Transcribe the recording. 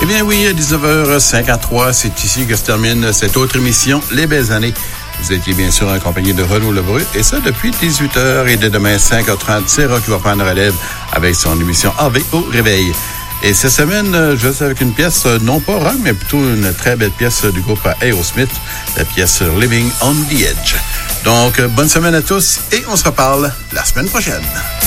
bien oui, à 19h53, c'est ici que se termine cette autre émission, Les Belles Années. Vous étiez bien sûr en compagnie de Renaud Lebreu, et ça depuis 18h. Et dès demain, 5h30, c'est Rock qui va prendre relève avec son émission AV au réveil. Et cette semaine, je reste avec une pièce, non pas rock, mais plutôt une très belle pièce du groupe Aerosmith, la pièce Living on the Edge. Donc, bonne semaine à tous, et on se reparle la semaine prochaine.